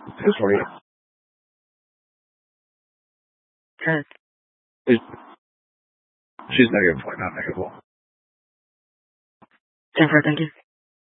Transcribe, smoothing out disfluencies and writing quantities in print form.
Who's for you? Turn. She's -4, not -1. 10-4, thank you.